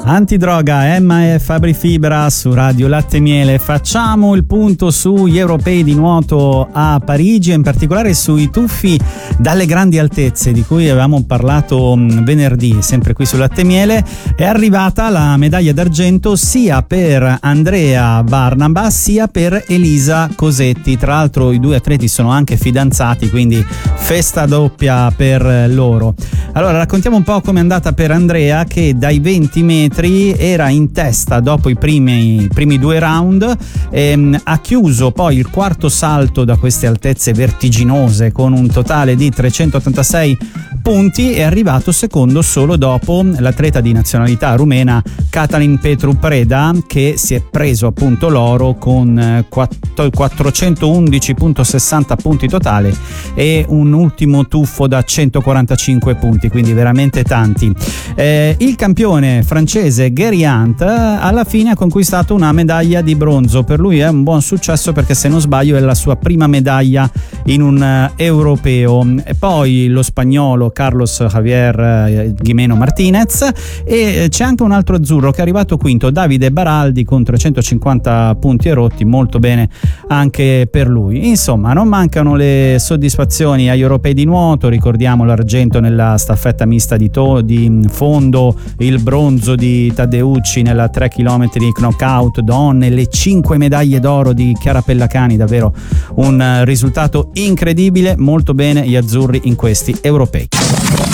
Antidroga, Emma e Fabri Fibra su Radio Latte e Miele. Facciamo il punto sugli europei di nuoto a Parigi e in particolare sui tuffi dalle grandi altezze di cui avevamo parlato venerdì, sempre qui su Latte e Miele. È arrivata la medaglia d'argento sia per Andrea Barnaba sia per Elisa Cosetti. Tra l'altro i due atleti sono anche fidanzati, quindi festa doppia per loro. Allora raccontiamo un po' com'è andata per Andrea, che dai 20 metri era in testa dopo i primi due round, ha chiuso poi il quarto salto da queste altezze vertiginose con un totale di 386 punti, è arrivato secondo solo dopo l'atleta di nazionalità rumena Catalin Petru Preda, che si è preso appunto l'oro con 411,60 punti totali e un ultimo tuffo da 145 punti, quindi veramente tanti. Il campione francese Gary Hunt alla fine ha conquistato una medaglia di bronzo. Per lui è un buon successo perché, se non sbaglio, è la sua prima medaglia in un europeo. E poi lo spagnolo Carlos Javier Gimeno Martinez, e c'è anche un altro azzurro che è arrivato quinto, Davide Baraldi, con 350 punti e rotti, molto bene anche per lui. Insomma, non mancano le soddisfazioni agli europei di nuoto. Ricordiamo l'argento nella staffetta mista di fondo, il bronzo di Taddeucci nella 3 km knockout donne, le 5 medaglie d'oro di Chiara Pellacani, davvero un risultato incredibile. Molto bene gli azzurri in questi europei.